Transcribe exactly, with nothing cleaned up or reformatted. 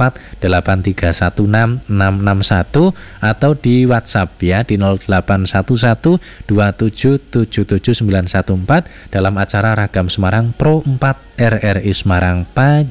empat delapan tiga satu enam enam enam satu atau di WhatsApp ya di nol delapan satu satu dua tujuh tujuh tujuh sembilan satu empat dalam acara Ragam Semarang Pro empat R R I Semarang pagi.